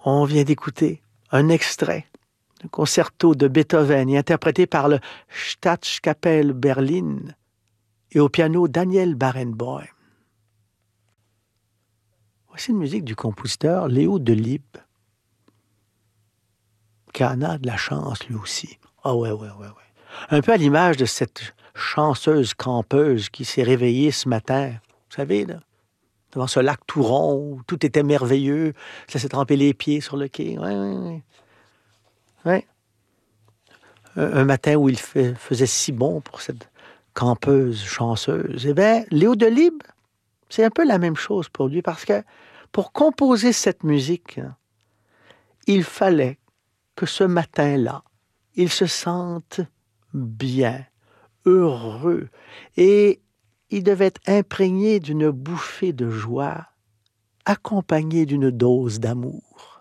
On vient d'écouter un extrait du concerto de Beethoven, interprété par le Staatskapelle Berlin et au piano Daniel Barenboim. Voici une musique du compositeur Léo Delibes, qui en a de la chance lui aussi. Ah ouais. Un peu à l'image de cette chanceuse campeuse qui s'est réveillée ce matin, vous savez, là, devant ce lac tout rond, où tout était merveilleux, ça s'est trempé les pieds sur le quai. Ouais. Un matin où il faisait si bon pour cette campeuse chanceuse. Eh bien, Léo Delibes, c'est un peu la même chose pour lui, parce que pour composer cette musique, il fallait que ce matin-là, il se sente bien, heureux, et il devait être imprégné d'une bouffée de joie, accompagné d'une dose d'amour.